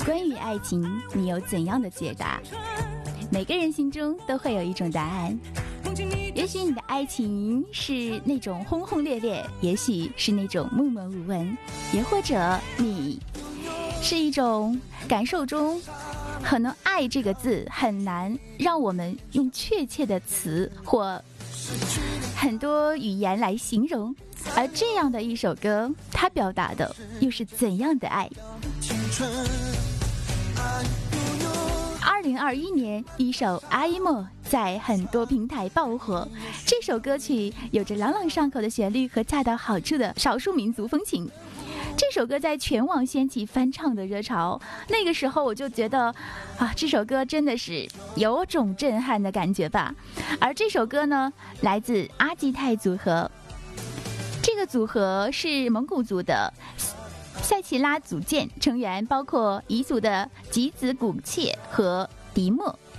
关于爱情，你有怎样的解答？每个人心中都会有一种答案。也许你的爱情是那种轰轰烈烈，也许是那种默默无闻，也或者你是一种感受中，可能爱这个字很难让我们用确切的词或很多语言来形容，而这样的一首歌，它表达的又是怎样的爱？2021年，一首《阿依莫》在很多平台爆火。这首歌曲有着朗朗上口的旋律和恰到好处的少数民族风情。这首歌在全网掀起翻唱的热潮，那个时候我就觉得这首歌真的是有种震撼的感觉吧。而这首歌呢，来自阿基泰组合，这个组合是蒙古族的塞奇拉组建，成员包括彝族的吉子古切和迪莫。